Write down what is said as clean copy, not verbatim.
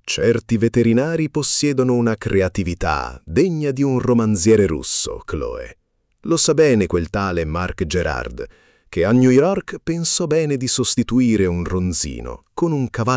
Certi veterinari possiedono una creatività degna di un romanziere russo, Chloe. Lo sa bene quel tale Mark Gerard, che a New York pensò bene di sostituire un ronzino con un cavallo